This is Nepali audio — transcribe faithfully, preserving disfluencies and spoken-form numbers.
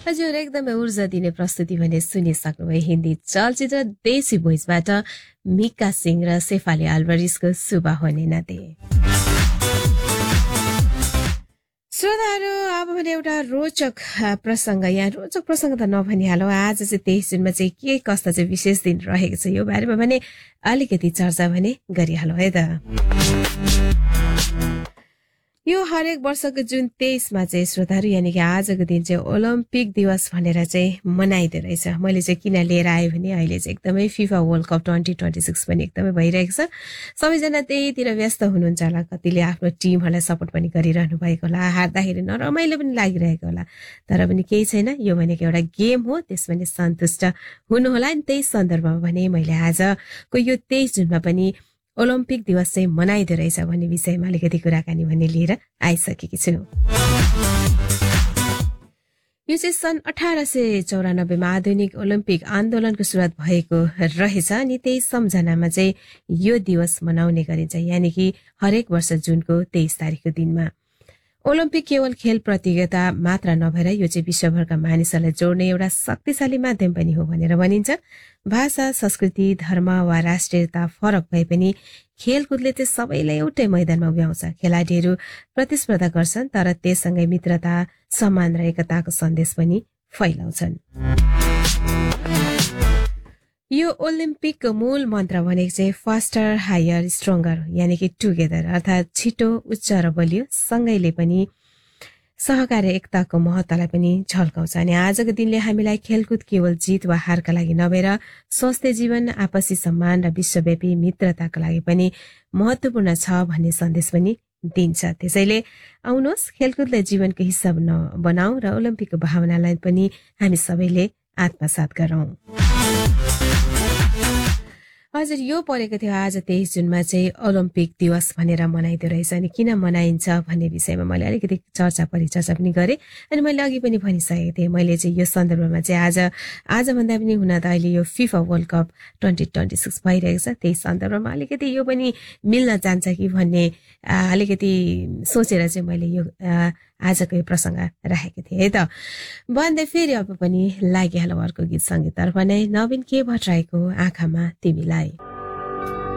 हजुर एकदमै ऊर्जा दिने प्रस्तुति भने सुनिसक्नुभयो हिन्दी चलचित्र देशी भोइसबाट मिका सिंह र सेफाली अल्भरिजको सुबह होने न दे। श्रोताहरू अब भने एउटा रोचक प्रसङ्ग, यहाँ रोचक प्रसङ्ग त नभनिहालौँ, आज चाहिँ तेइस जुनमा चाहिँ के कस्ता चाहिँ विशेष दिन रहेको छ यो बारेमा भने अलिकति चर्चा भने गरिहालौँ है त। यो हरेक वर्षको जुन तेइसमा चाहिँ श्रोताहरू यानि कि आजको दिन चाहिँ ओलम्पिक दिवस भनेर चाहिँ मनाइदो रहेछ। मैले चाहिँ किन लिएर आएँ भने अहिले चाहिँ एकदमै FIFA world cup twenty twenty six पनि एकदमै भइरहेको छ। सबैजना त्यहीतिर व्यस्त हुनुहुन्छ होला, कतिले आफ्नो टिमहरूलाई सपोर्ट पनि गरिरहनु भएको होला, हार्दाखेरि नरमाइलो पनि लागिरहेको होला, तर पनि केही छैन, यो भनेको एउटा गेम हो, त्यसमा नि सन्तुष्ट हुनुहोला। नि त्यही सन्दर्भमा भने मैले आजको यो तेइस जुनमा पनि ओलम्पिक दिवस चाहिँ मनाइदो रहेछ भन्ने विषयमा अलिकति कुराकानी भन्ने लिएर आइसकेकी छु। यो चाहिँ सन् अठार सय चौरानब्बेमा आधुनिक ओलम्पिक आन्दोलनको सुरुवात भएको रहेछ अनि त्यही सम्झनामा चाहिँ यो दिवस मनाउने गरिन्छ, यानि कि हरेक वर्ष जुनको तेइस तारिकको दिनमा। ओलम्पिक केवल खेल प्रतियोगिता मात्र नभएर यो चाहिँ विश्वभरका मानिसहरूलाई जोड्ने एउटा शक्तिशाली माध्यम पनि हो भनेर भनिन्छ। भाषा, संस्कृति, धर्म वा राष्ट्रियता फरक भए पनि खेलकुदले चाहिँ सबैलाई एउटै मैदानमा उभ्याउँछ। खेलाडीहरू प्रतिस्पर्धा गर्छन् तर त्यससँगै मित्रता, सम्मान र एकताको सन्देश पनि फैलाउँछन्। यो ओलम्पिकको मूल मन्त्र भनेको चाहिँ फास्टर, हायर, स्ट्रङ्गर, यानि कि टुगेदर, अर्थात् छिटो, उच्च र बलियो, सँगैले पनि सहकार्य एकताको महत्त्वलाई पनि झल्काउँछ। अनि आजको दिनले हामीलाई खेलकुद केवल जित वा हारका लागि नभएर स्वस्थ जीवन, आपसी सम्मान र विश्वव्यापी मित्रताका लागि पनि महत्त्वपूर्ण छ भन्ने सन्देश पनि दिन्छ। त्यसैले आउनुहोस् खेलकुदलाई जीवनको हिस्सा बनाऊ र ओलम्पिकको भावनालाई पनि हामी सबैले आत्मसात गरौँ। हजुर, यो परेको थियो आज तेइस जुनमा चाहिँ ओलम्पिक दिवस भनेर मनाइदो रहेछ। अनि किन मनाइन्छ भन्ने विषयमा मैले अलिकति चर्चा परिचर्चा पनि गरेँ। अनि मैले अघि पनि भनिसकेको थिएँ, मैले चाहिँ यो सन्दर्भमा चाहिँ आज आजभन्दा पनि हुन त अहिले यो FIFA world cup twenty twenty six भइरहेको छ, त्यही सन्दर्भमा अलिकति यो पनि मिल्न जान्छ कि भन्ने अलिकति सोचेर चाहिँ मैले यो आजको यो प्रसङ्ग राखेको थिएँ है त। भन्दै फेरि अब पनि लागिहाल्यो अर्को गीत सङ्गीततर्फ नै, नवीन के भट्टराईको आँखामा तिमीलाई।